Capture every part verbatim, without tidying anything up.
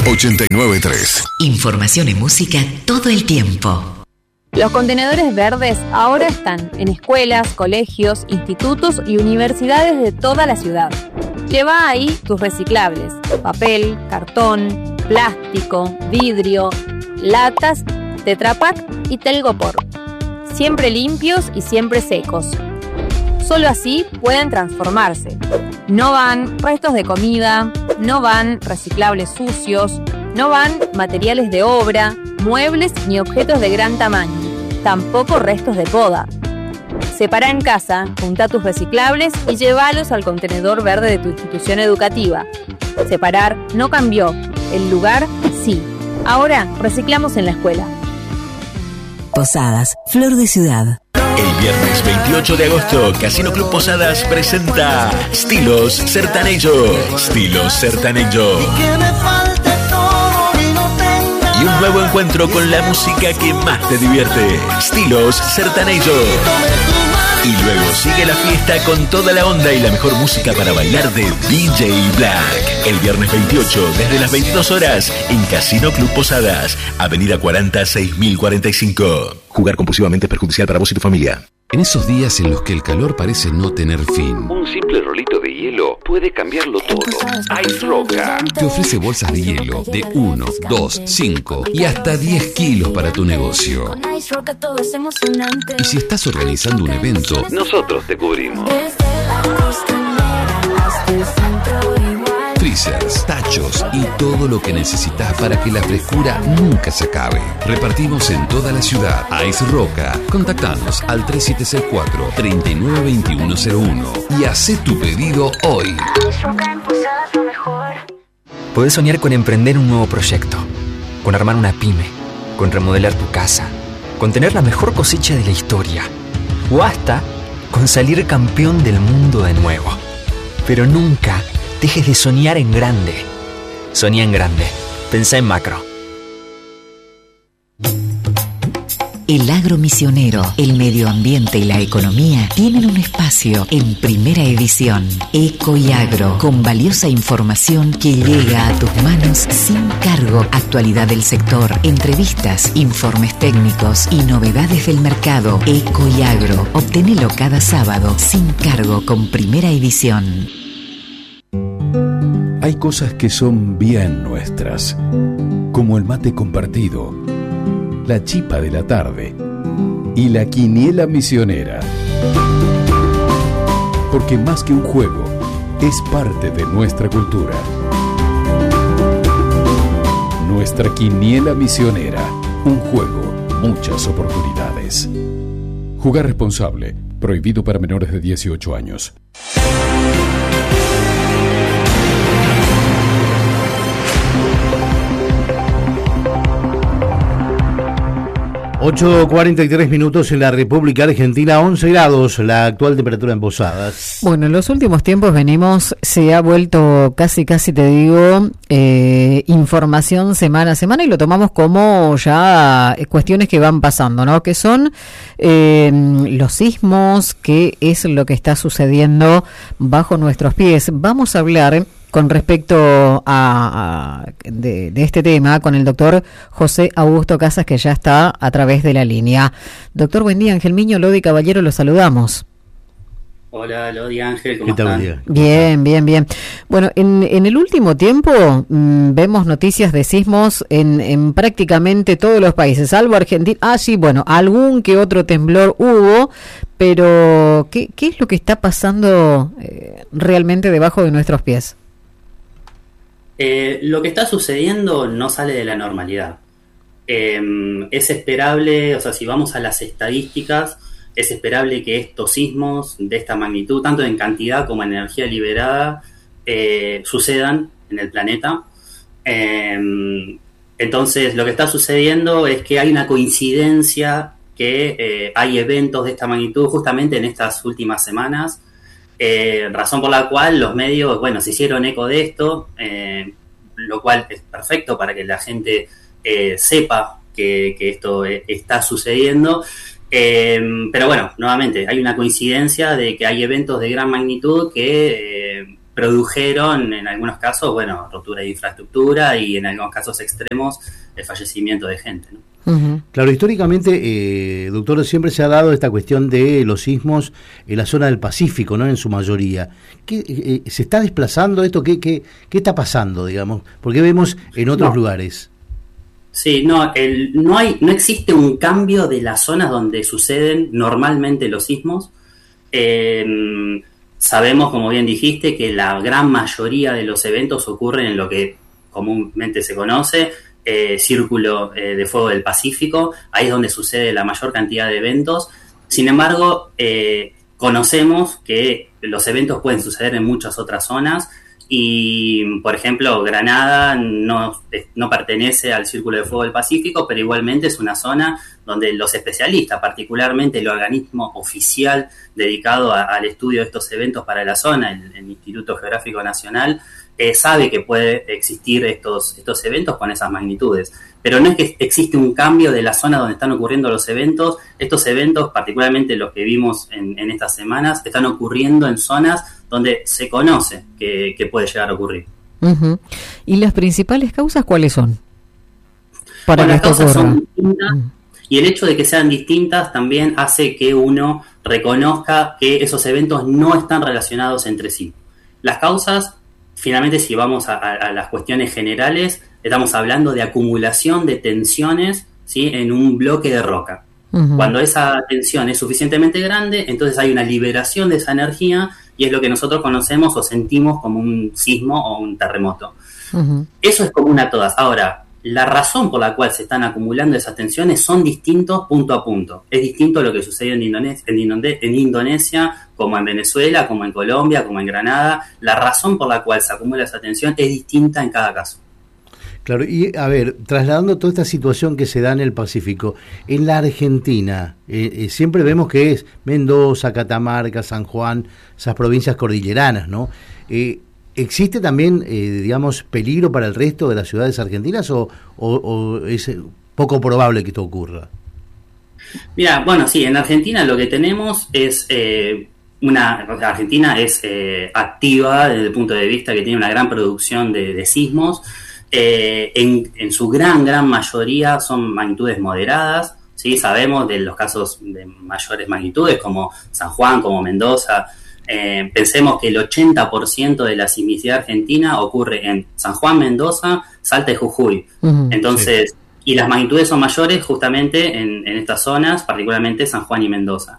ochenta y nueve punto tres. Información y música todo el tiempo. Los contenedores verdes ahora están en escuelas, colegios, institutos y universidades de toda la ciudad. Lleva ahí tus reciclables: papel, cartón, plástico, vidrio, latas, Tetra Pak y Telgopor. Siempre limpios y siempre secos. Solo así pueden transformarse. No van restos de comida, no van reciclables sucios, no van materiales de obra, muebles ni objetos de gran tamaño, tampoco restos de poda. Separa en casa, junta tus reciclables y llévalos al contenedor verde de tu institución educativa. Separar no cambió, el lugar sí. Ahora reciclamos en la escuela. Posadas, Flor de Ciudad. El viernes veintiocho de agosto, Casino Club Posadas presenta Stilos Sertanejo. Stilos Sertanejo. Y un nuevo encuentro con la música que más te divierte. Stilos Sertanejo. Y luego sigue la fiesta con toda la onda y la mejor música para bailar de D J Black. El viernes veintiocho, desde las veintidós horas, en Casino Club Posadas, Avenida cuarenta, seis mil cuarenta y cinco. Jugar compulsivamente es perjudicial para vos y tu familia. En esos días en los que el calor parece no tener fin, un simple rolito de hielo puede cambiarlo todo. Ice Roca te ofrece bolsas de hielo de uno, dos, cinco y hasta diez kilos para tu negocio. Y si estás organizando un evento, nosotros te cubrimos. Freezers, tachos y todo lo que necesitas para que la frescura nunca se acabe. Repartimos en toda la ciudad. Ice Roca. Contactanos al tres siete seis cuatro, tres nueve dos uno cero uno y haz tu pedido hoy. Podés soñar con emprender un nuevo proyecto, con armar una pyme, con remodelar tu casa, con tener la mejor cosecha de la historia o hasta con salir campeón del mundo de nuevo. Pero nunca dejes de soñar en grande. Soñá en grande. Pensá en macro. El agro misionero, el medio ambiente y la economía tienen un espacio en Primera Edición. Eco y Agro, con valiosa información que llega a tus manos sin cargo. Actualidad del sector, entrevistas, informes técnicos y novedades del mercado. Eco y Agro, obténelo cada sábado sin cargo con Primera Edición. Hay cosas que son bien nuestras, como el mate compartido, la chipa de la tarde y la quiniela misionera. Porque más que un juego, es parte de nuestra cultura. Nuestra quiniela misionera, un juego, muchas oportunidades. Jugar responsable, prohibido para menores de dieciocho años. ocho cuarenta y tres minutos en la República Argentina, once grados la actual temperatura en Posadas. Bueno, en los últimos tiempos venimos, se ha vuelto casi, casi te digo, eh, información semana a semana y lo tomamos como ya cuestiones que van pasando, ¿no? Que son eh, los sismos, qué es lo que está sucediendo bajo nuestros pies. Vamos a hablar con respecto a, a de, de este tema con el doctor José Augusto Casas, que ya está a través de la línea. Doctor, buen día. Ángel Miño, Lodi Caballero, los saludamos. Hola, Lodi, Ángel, ¿cómo están? Bien, bien, bien, bien. Bueno, en, en el último tiempo mmm, vemos noticias de sismos en, en prácticamente todos los países, salvo Argentina. Ah, sí, bueno, algún que otro temblor hubo, pero ¿qué, qué es lo que está pasando eh, realmente debajo de nuestros pies? Eh, lo que está sucediendo no sale de la normalidad. Eh, es esperable, o sea, si vamos a las estadísticas, es esperable que estos sismos de esta magnitud, tanto en cantidad como en energía liberada, eh, sucedan en el planeta. Eh, entonces, lo que está sucediendo es que hay una coincidencia que eh, hay eventos de esta magnitud justamente en estas últimas semanas. Eh, razón por la cual los medios, bueno, se hicieron eco de esto, eh, lo cual es perfecto para que la gente eh, sepa que, que esto eh, está sucediendo. Eh, pero bueno, nuevamente, hay una coincidencia de que hay eventos de gran magnitud que eh, produjeron en algunos casos, bueno, rotura de infraestructura y en algunos casos extremos el fallecimiento de gente, ¿no? Uh-huh. Claro, históricamente, eh, doctor, siempre se ha dado esta cuestión de los sismos en la zona del Pacífico, ¿no? En su mayoría. ¿Qué, eh, ¿Se está desplazando esto? ¿Qué, qué, qué está pasando, digamos? Porque vemos en otros no. lugares. Sí, no, el, no hay, no existe un cambio de las zonas donde suceden normalmente los sismos. Eh, sabemos, como bien dijiste, que la gran mayoría de los eventos ocurren en lo que comúnmente se conoce Eh, Círculo eh, de Fuego del Pacífico. Ahí es donde sucede la mayor cantidad de eventos. Sin embargo, eh, conocemos que los eventos pueden suceder en muchas otras zonas y, por ejemplo, Granada no, no pertenece al Círculo de Fuego del Pacífico, pero igualmente es una zona donde los especialistas, particularmente el organismo oficial dedicado a, al estudio de estos eventos para la zona, el, el Instituto Geográfico Nacional, Eh, sabe que puede existir estos, estos eventos con esas magnitudes. Pero no es que existe un cambio de la zona donde están ocurriendo los eventos. Estos eventos, particularmente los que vimos en, en estas semanas, están ocurriendo en zonas donde se conoce que, que puede llegar a ocurrir. Uh-huh. ¿Y las principales causas cuáles son? Para bueno, que las esto causas ocurra. son distintas, uh-huh. Y el hecho de que sean distintas también hace que uno reconozca que esos eventos no están relacionados entre sí. Las causas, finalmente, si vamos a, a, a las cuestiones generales, estamos hablando de acumulación de tensiones, ¿sí?, en un bloque de roca. Uh-huh. Cuando esa tensión es suficientemente grande, entonces hay una liberación de esa energía y es lo que nosotros conocemos o sentimos como un sismo o un terremoto. Uh-huh. Eso es común a todas. Ahora, la razón por la cual se están acumulando esas tensiones son distintos punto a punto. Es distinto a lo que sucedió en Indonesia, en, Indone- en Indonesia, como en Venezuela, como en Colombia, como en Granada. La razón por la cual se acumula esa tensión es distinta en cada caso. Claro, y a ver, trasladando toda esta situación que se da en el Pacífico, en la Argentina, eh, eh, siempre vemos que es Mendoza, Catamarca, San Juan, esas provincias cordilleranas, ¿no? Eh, ¿Existe también, eh, digamos, peligro para el resto de las ciudades argentinas o, o, o es poco probable que esto ocurra? Mira, bueno, sí, en Argentina lo que tenemos es eh, una... Argentina es eh, activa desde el punto de vista que tiene una gran producción de, de sismos. Eh, en, en su gran, gran mayoría son magnitudes moderadas, ¿sí? Sabemos de los casos de mayores magnitudes como San Juan, como Mendoza. Eh, pensemos que el ochenta por ciento de la sismicidad argentina ocurre en San Juan, Mendoza, Salta y Jujuy. Uh-huh, Entonces, sí. Y las magnitudes son mayores justamente en, en estas zonas, particularmente San Juan y Mendoza.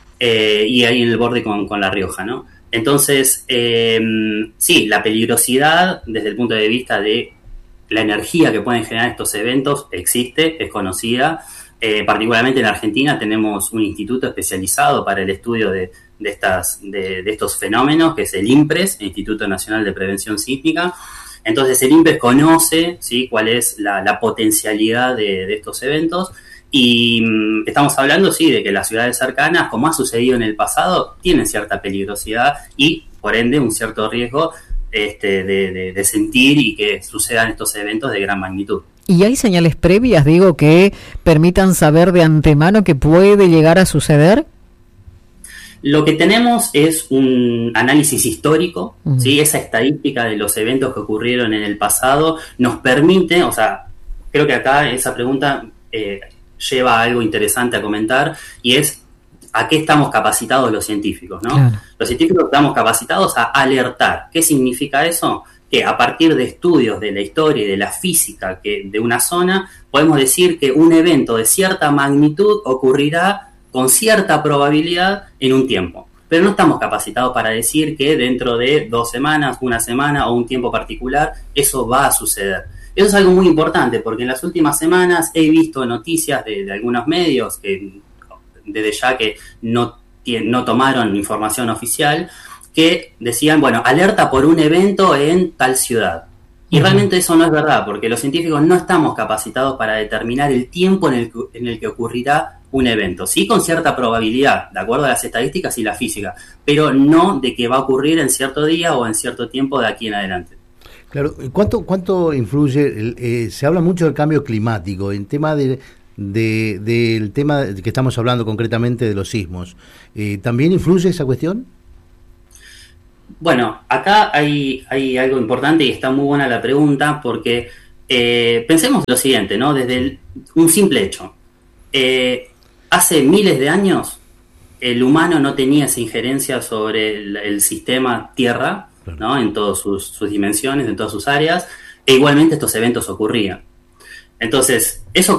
Eh, y ahí en el borde con, con La Rioja, ¿no? Entonces, eh, sí, la peligrosidad desde el punto de vista de la energía que pueden generar estos eventos existe, es conocida. Eh, particularmente en Argentina tenemos un instituto especializado para el estudio de, de, estas, de, de estos fenómenos, que es el INPRES, el Instituto Nacional de Prevención Sísmica. Entonces el INPRES conoce, ¿sí?, cuál es la, la potencialidad de, de estos eventos y mmm, estamos hablando, sí, de que las ciudades cercanas, como ha sucedido en el pasado, tienen cierta peligrosidad y, por ende, un cierto riesgo este, de, de, de sentir y que sucedan estos eventos de gran magnitud. ¿Y hay señales previas, digo, que permitan saber de antemano que puede llegar a suceder? Lo que tenemos es un análisis histórico, uh-huh. ¿sí? Esa estadística de los eventos que ocurrieron en el pasado nos permite, o sea, creo que acá esa pregunta eh, lleva a algo interesante a comentar, y es ¿a qué estamos capacitados los científicos, ¿no? Claro. Los científicos estamos capacitados a alertar. ¿Qué significa eso? Que a partir de estudios de la historia y de la física que de una zona, podemos decir que un evento de cierta magnitud ocurrirá con cierta probabilidad en un tiempo. Pero no estamos capacitados para decir que dentro de dos semanas, una semana o un tiempo particular, eso va a suceder. Eso es algo muy importante, porque en las últimas semanas he visto noticias de, de algunos medios que desde ya que no, no tomaron información oficial, que decían, bueno, alerta por un evento en tal ciudad. Y uh-huh. realmente eso no es verdad, porque los científicos no estamos capacitados para determinar el tiempo en el que, en el que ocurrirá un evento. Sí, con cierta probabilidad, de acuerdo a las estadísticas y la física, pero no de que va a ocurrir en cierto día o en cierto tiempo de aquí en adelante. Claro, ¿cuánto, cuánto influye? Eh, se habla mucho del cambio climático, en tema de... De, del tema que estamos hablando concretamente de los sismos. Eh, ¿También influye esa cuestión? Bueno, acá hay, hay algo importante y está muy buena la pregunta porque eh, pensemos lo siguiente, ¿no? Desde el, un simple hecho. Eh, hace miles de años el humano no tenía esa injerencia sobre el, el sistema Tierra, ¿no? En todas sus, sus dimensiones, en todas sus áreas, e igualmente estos eventos ocurrían. Entonces, eso